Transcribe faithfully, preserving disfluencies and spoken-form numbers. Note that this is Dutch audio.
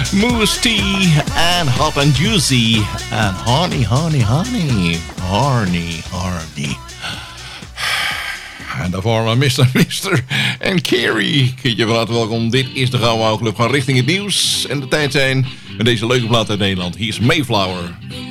Moose Tea en Hot and Juicy en Honey, Honey, Honey. Horny, Horny. En daarvoor maar mister mister en Carrie. Kindje van harte welkom. Dit is de Gouden Oude Club. Gaan richting het nieuws en de tijd zijn met deze leuke plaat uit Nederland. Hier is Mayflower.